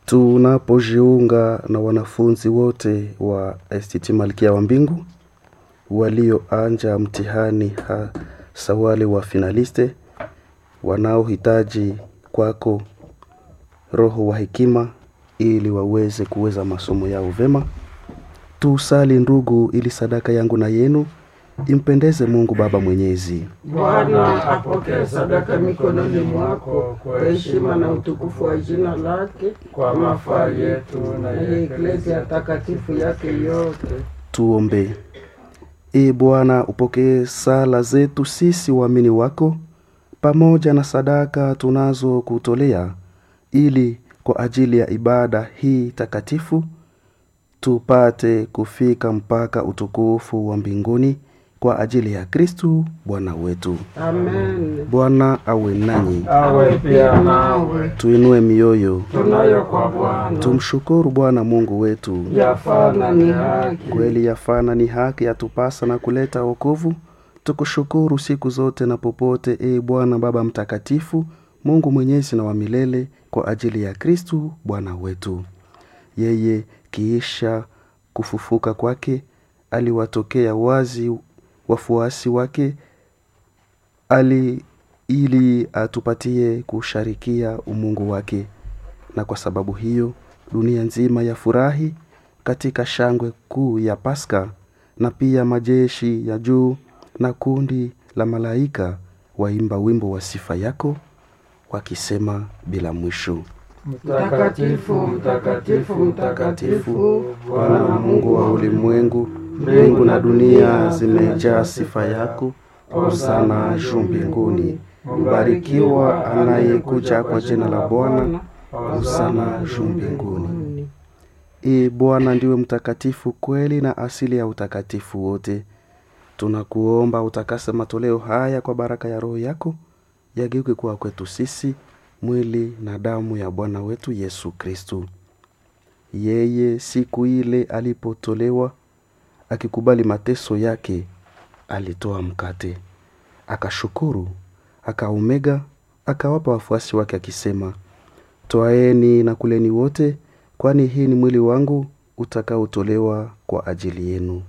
Tunapojiunga na wanafunzi wote wa STT Malkia wa Mbingu walioanja mtihani hasa wale wa finaliste wanaohitaji kwako roho wa hekima ili waweze kuweza masomo yao vema. Tusali ndugu, ili sadaka yangu na yenu impendeze Mungu Baba Mwenyezi. Bwana apokee sadaka mikononi mwako kwa heshima na utukufu wa jina lake, kwa mafaa yetu na Eklesia takatifu yake yote. Tuombe. Bwana, upokee sala zetu sisi waamini wako pamoja na sadaka tunazo kutolea, ili kwa ajili ya ibada hii takatifu tupate kufika mpaka utukufu wa mbinguni kwa ajili ya Kristu Bwana wetu. Amen. Bwana awe nanyi. Awe pia nawe. Tuinue mioyo. Tunayo kwa Bwana. Tumshukuru Bwana Mungu wetu. Yafana ni haki. Kweli yafana ni haki, yatupasa na kuleta wokovu. Tukushukuru siku zote na popote, Bwana Baba mtakatifu, Mungu mwenyezi na wa milele, kwa ajili ya Kristu Bwana wetu. Yeye kiisha kufufuka kwake aliwatokea wazi wafuasi wake ili atupatie kusharikia umungu wake, na kwa sababu hiyo dunia nzima yafurahi katika shangwe kuu ya Pasaka, na pia majeshi ya juu na kundi la malaika waimba wimbo wa sifa yako wakisema bila mwisho: Mtakatifu, mtakatifu, mtakatifu, Bwana Mungu wa ulimwengu, mbingu na dunia zimejaa sifa yako. Hosana juu mbinguni. Mbarikiwa anayekuja kwa jina la Bwana. Hosana juu mbinguni. Bwana ndiwe mtakatifu kweli na asili ya utakatifu wote. Tunakuomba utakase matoleo haya kwa baraka ya Roho yako, yageuke kuwa kwetu sisi mwili na damu ya Bwana wetu Yesu Kristo. Yeye siku ile alipotolewa, akikubali mateso yake, alitoa mkate, akashukuru, akaumega, akawapa wafuasi wake akisema: Twaeni na kuleni wote, kwani hii ni mwili wangu utakaotolewa kwa ajili yenu.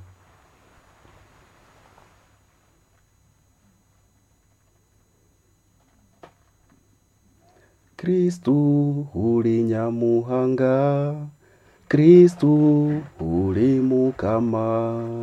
Kristu uri nyamuhanga, Kristu uri mukama.